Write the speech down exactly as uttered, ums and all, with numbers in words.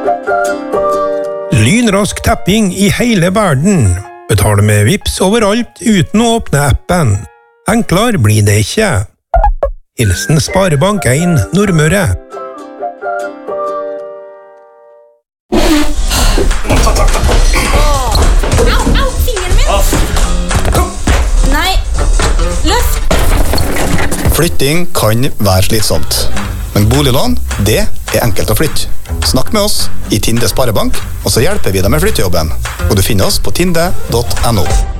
Lynrask tapping i hele verden. Betale med Vips overalt uten å åpne appen. Enklere blir det ikke. Hilsen Sparebank en Nordmøre. Flytting kan være slitsomt, men boliglån, det er enkelt å flytte. Snakk med oss i Tinde Sparebank, og så hjelper vi deg med flyttejobben. Og du finner oss på tinde punktum no.